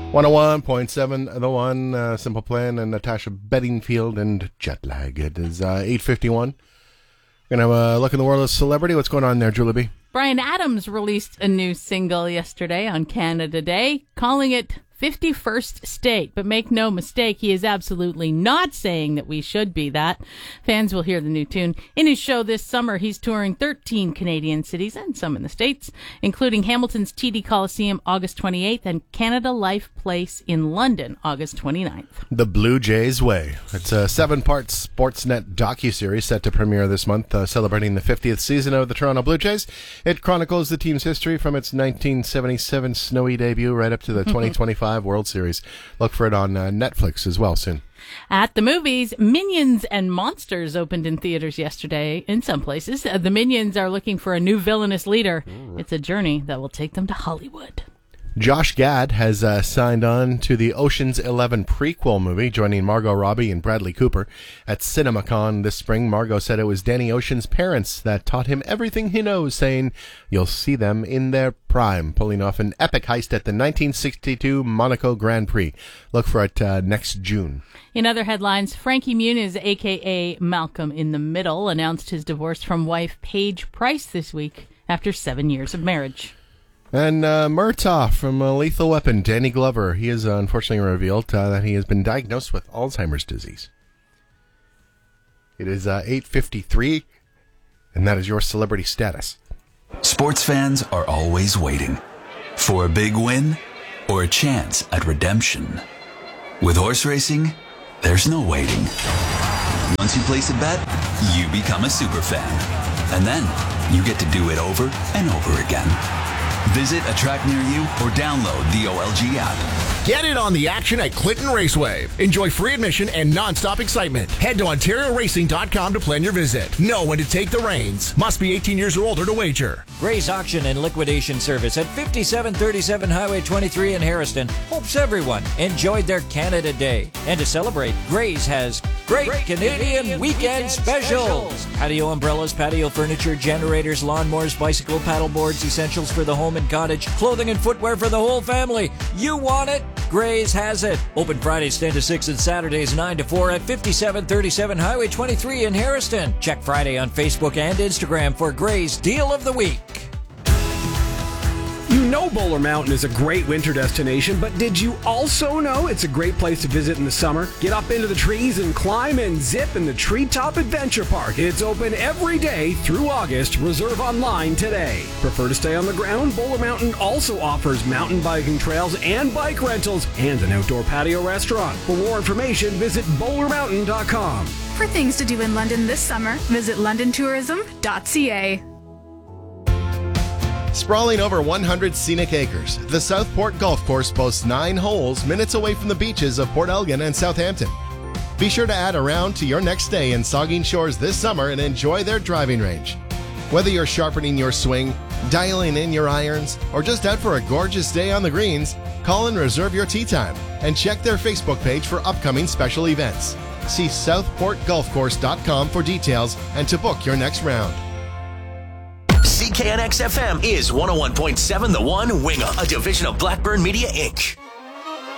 101.7 The One, Simple Plan, and Natasha Bedingfield and Jetlag. It is 8:51. We're going to have a look in the world of celebrity. What's going on there, Julie B? Bryan Adams released a new single yesterday on Canada Day, calling it 51st State. But make no mistake, he is absolutely not saying that we should be that. Fans will hear the new tune. In his show this summer, he's touring 13 Canadian cities and some in the States, including Hamilton's TD Coliseum August 28th and Canada Life Place in London August 29th. The Blue Jays Way. It's a 7-part Sportsnet docuseries set to premiere this month, celebrating the 50th season of the Toronto Blue Jays. It chronicles the team's history from its 1977 snowy debut right up to the 2025 World Series. Look for it on Netflix as well soon. At the movies, Minions and Monsters opened in theaters yesterday in some places. The Minions are looking for a new villainous leader. It's a journey that will take them to Hollywood. Josh Gad has signed on to the Ocean's 11 prequel movie, joining Margot Robbie and Bradley Cooper. At CinemaCon this spring, Margot said it was Danny Ocean's parents that taught him everything he knows, saying, "You'll see them in their prime," pulling off an epic heist at the 1962 Monaco Grand Prix. Look for it next June. In other headlines, Frankie Muniz, a.k.a. Malcolm in the Middle, announced his divorce from wife Paige Price this week after 7 years of marriage. And Murtaugh from Lethal Weapon, Danny Glover, he has unfortunately revealed that he has been diagnosed with Alzheimer's disease. It is 8:53, and that is your celebrity status. Sports fans are always waiting for a big win or a chance at redemption. With horse racing, there's no waiting. Once you place a bet, you become a super fan. And then you get to do it over and over again. Visit a track near you or download the OLG app. Get in on the action at Clinton Raceway. Enjoy free admission and non-stop excitement. Head to OntarioRacing.com to plan your visit. Know when to take the reins. Must be 18 years or older to wager. Gray's Auction and Liquidation Service at 5737 Highway 23 in Harrison hopes everyone enjoyed their Canada Day. And to celebrate, Gray's has Great Canadian Weekend Specials. Patio umbrellas, patio furniture, generators, lawnmowers, bicycle paddle boards, essentials for the home and cottage, clothing and footwear for the whole family. You want it? Gray's has it. Open Fridays 10 to 6 and Saturdays 9 to 4 at 5737 Highway 23 in Harrison. Check Friday on Facebook and Instagram for Gray's Deal of the Week. You know Bowler Mountain is a great winter destination, but did you also know it's a great place to visit in the summer? Get up into the trees and climb and zip in the Treetop Adventure Park. It's open every day through August. Reserve online today. Prefer to stay on the ground? Bowler Mountain also offers mountain biking trails and bike rentals and an outdoor patio restaurant. For more information, visit bowlermountain.com. For things to do in London this summer, visit londontourism.ca. Sprawling over 100 scenic acres, the Southport Golf Course boasts 9 holes minutes away from the beaches of Port Elgin and Southampton. Be sure to add a round to your next stay in Saugeen Shores this summer and enjoy their driving range. Whether you're sharpening your swing, dialing in your irons, or just out for a gorgeous day on the greens, call and reserve your tee time and check their Facebook page for upcoming special events. See southportgolfcourse.com for details and to book your next round. CKNX FM is 101.7 The One, Wingham, a division of Blackburn Media, Inc.